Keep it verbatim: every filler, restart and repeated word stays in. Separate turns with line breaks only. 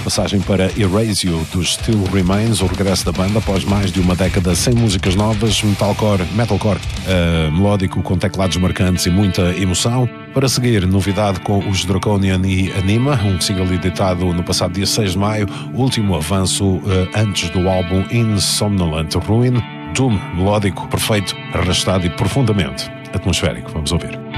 passagem para Erase You, dos Still Remains, o regresso da banda após mais de uma década sem músicas novas, metalcore, metalcore uh, melódico com teclados marcantes e muita emoção. Para seguir, novidade com os Draconian e Anima, um single editado no passado dia seis de maio, último avanço uh, antes do álbum Insomnolent Ruin, doom melódico, perfeito, arrastado e profundamente atmosférico. Vamos ouvir.